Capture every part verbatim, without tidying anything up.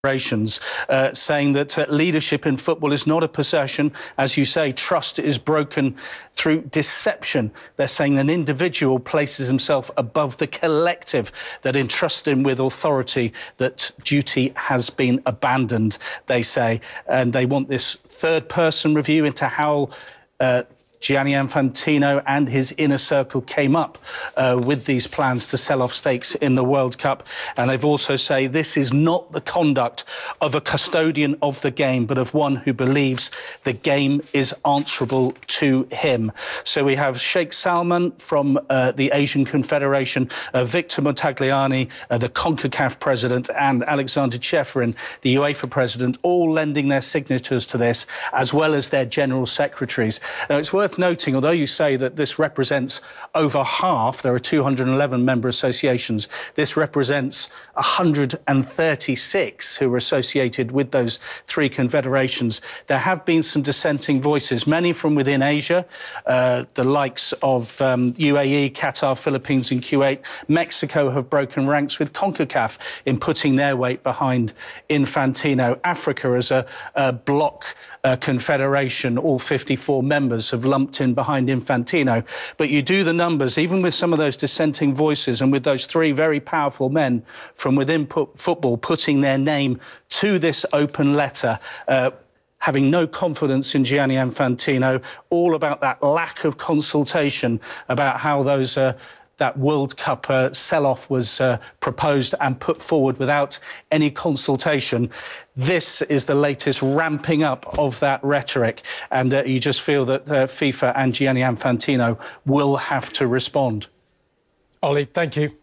Uh, saying that uh, leadership in football is not a possession. As you say, trust is broken through deception. They're saying an individual places himself above the collective that entrusts him with authority, that duty has been abandoned, they say. And they want this third-person review into how uh, Gianni Infantino and his inner circle came up uh, with these plans to sell off stakes in the World Cup. And they've also say this is not the conduct of a custodian of the game, but of one who believes the game is answerable to him. So we have Sheikh Salman from uh, the Asian Confederation, uh, Victor Montagliani, uh, the CONCACAF president, and Alexander Cheferin, the UEFA president, all lending their signatures to this, as well as their general secretaries. Now, it's worth noting, although you say that this represents over half, there are two hundred eleven member associations, this represents one hundred thirty-six who are associated with those three confederations. There have been some dissenting voices, many from within Asia, uh, the likes of um, U A E, Qatar, Philippines and Kuwait. Mexico have broken ranks with CONCACAF in putting their weight behind Infantino. Africa as a, a bloc uh, confederation, all fifty-four members have lumped in behind Infantino. But you do the numbers, even with some of those dissenting voices and with those three very powerful men from within football putting their name to this open letter, uh, having no confidence in Gianni Infantino, all about that lack of consultation about how those uh, that World Cup uh, sell-off was uh, proposed and put forward without any consultation. This is the latest ramping up of that rhetoric, and uh, you just feel that uh, FIFA and Gianni Infantino will have to respond. Ollie, thank you.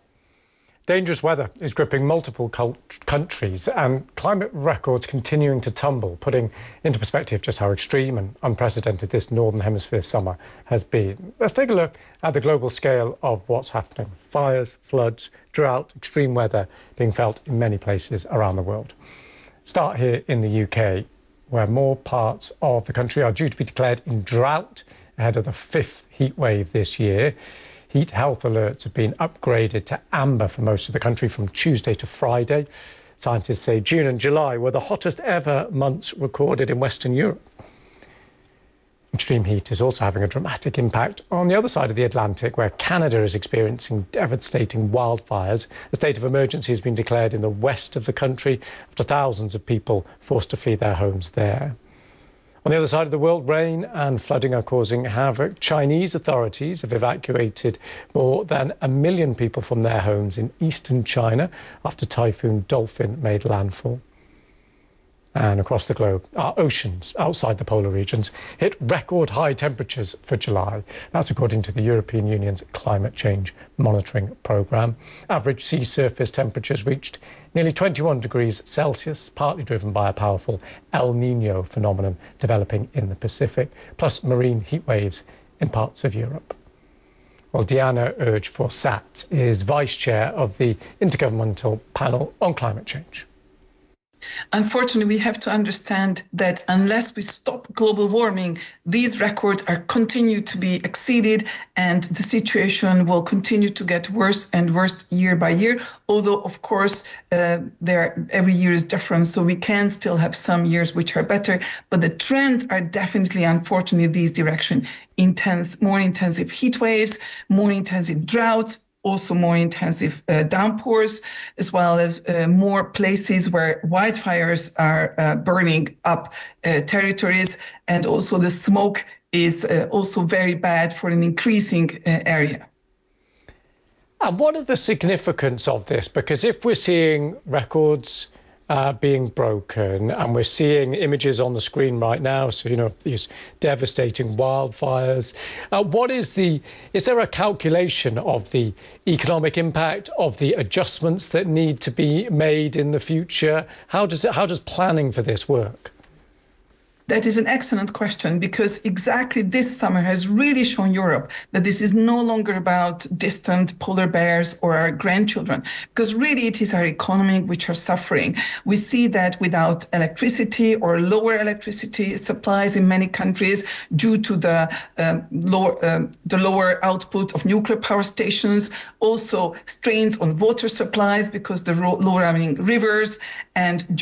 Dangerous weather is gripping multiple countries and climate records continuing to tumble, putting into perspective just how extreme and unprecedented this Northern Hemisphere summer has been. Let's take a look at the global scale of what's happening. Fires, floods, drought, extreme weather being felt in many places around the world. Start here in the U K, where more parts of the country are due to be declared in drought ahead of the fifth heat wave this year. Heat health alerts have been upgraded to amber for most of the country from Tuesday to Friday. Scientists say June and July were the hottest ever months recorded in Western Europe. Extreme heat is also having a dramatic impact on the other side of the Atlantic, where Canada is experiencing devastating wildfires. A state of emergency has been declared in the west of the country after thousands of people forced to flee their homes there. On the other side of the world, rain and flooding are causing havoc. Chinese authorities have evacuated more than a million people from their homes in eastern China after Typhoon Dolphin made landfall. And across the globe, our oceans outside the polar regions hit record high temperatures for July. That's according to the European Union's Climate Change Monitoring Programme. Average sea surface temperatures reached nearly twenty-one degrees Celsius, partly driven by a powerful El Niño phenomenon developing in the Pacific, plus marine heat waves in parts of Europe. Well, Diana Urge-Forsat is Vice Chair of the Intergovernmental Panel on Climate Change. Unfortunately, we have to understand that unless we stop global warming, these records are continue to be exceeded and the situation will continue to get worse and worse year by year. Although, of course, uh, there every year is different, so we can still have some years which are better. But the trends are definitely, unfortunately, these direction: intense, more intensive heat waves, more intensive droughts, also more intensive uh, downpours, as well as uh, more places where wildfires are uh, burning up uh, territories. And also the smoke is uh, also very bad for an increasing uh, area. And what are the significance of this? Because if we're seeing records Uh, being broken, and we're seeing images on the screen right now, so, you know, these devastating wildfires. Uh, what is the, is there a calculation of the economic impact, of the adjustments that need to be made in the future? How does it, how does planning for this work? That is an excellent question, because exactly this summer has really shown Europe that this is no longer about distant polar bears or our grandchildren, because really it is our economy which are suffering. We see that without electricity or lower electricity supplies in many countries due to the um, lower, um, the lower output of nuclear power stations, also strains on water supplies because the ro- lower running rivers and